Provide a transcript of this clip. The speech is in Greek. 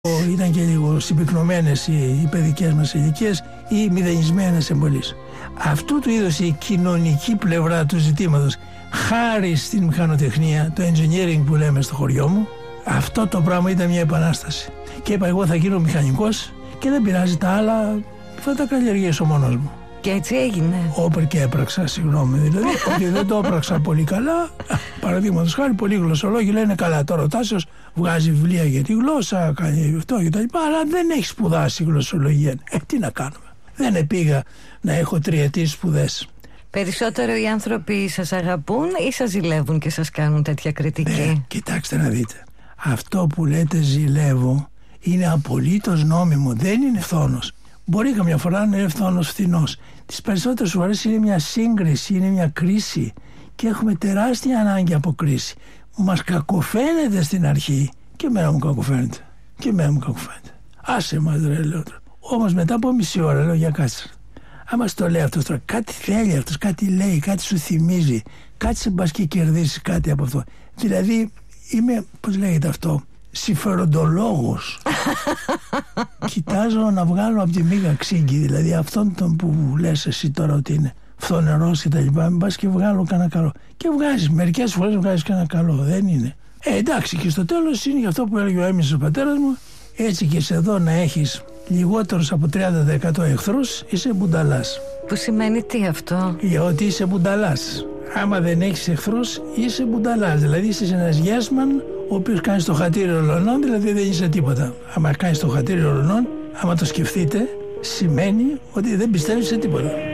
Ήταν και λίγο συμπυκνωμένες οι παιδικές μας ηλικίες ή μηδενισμένες εμπολίες. Αυτού του είδους η κοινωνική πλευρά του ζητήματος, χάρη στην μηχανοτεχνία, το engineering που λέμε στο χωριό μου, αυτό το πράγμα ήταν μια επανάσταση. Και είπα, εγώ θα γίνω μηχανικός και δεν πειράζει τα άλλα, θα τα καλλιεργήσω μόνος μου. Και έτσι έγινε. Όπερ και έπραξα, συγγνώμη. Δηλαδή, ότι δεν το έπραξα πολύ καλά. Παραδείγματος χάρη, πολλοί γλωσσολόγοι λένε καλά, τώρα ο Τάσος βγάζει βιβλία για τη γλώσσα, κάνει αυτό κτλ. Αλλά δεν έχει σπουδάσει γλωσσολογία. Τι να κάνουμε. Δεν πήγα να έχω τριετής σπουδές. Περισσότερο οι άνθρωποι σας αγαπούν ή σας ζηλεύουν και σας κάνουν τέτοια κριτική? Κοιτάξτε να δείτε. Αυτό που λέτε ζηλεύω είναι απολύτως νόμιμο. Δεν είναι φθόνος. Μπορεί καμιά φορά να είναι φθόνος φθηνός. Τις περισσότερες φορές είναι μια σύγκριση, είναι μια κρίση και έχουμε τεράστια ανάγκη από κρίση. Μας κακοφαίνεται στην αρχή και εμένα μου κακοφαίνεται. Άσε μας ρε, λέω. Όμως μετά από μισή ώρα λέω, για κάτσε. Άμα στο λέει αυτός τώρα, κάτι θέλει αυτός, κάτι λέει, κάτι σου θυμίζει, κάτι σε μπας και κερδίσει κάτι από αυτό. Δηλαδή είμαι, πώς λέγεται αυτό, συμφεροντολόγος. Κοιτάζω να βγάλω από τη μίγα ξύγκη, δηλαδή αυτόν τον που λες εσύ τώρα ότι είναι φθονερός και τα λοιπά, μην πας και βγάλω κανένα καλό. Και βγάζεις, μερικές φορές βγάζεις κανένα καλό, δεν είναι. Εντάξει, και στο τέλος είναι αυτό που έλεγε ο έμεινος ο πατέρας μου, έτσι και σε εδώ να έχεις λιγότερους από 30% εχθρούς, είσαι μπουνταλάς. Που σημαίνει τι αυτό? Για ότι είσαι μπουνταλάς. Άμα δεν έχεις εχθρούς, είσαι μπουνταλάς. Δηλαδή είσαι ένας γέσμαν, ο οποίος κάνει στο χατήρι ολονών, δηλαδή δεν είσαι τίποτα. Άμα κάνεις το χατήρι ολονών, άμα το σκεφτείτε, σημαίνει ότι δεν πιστεύεις σε τίποτα.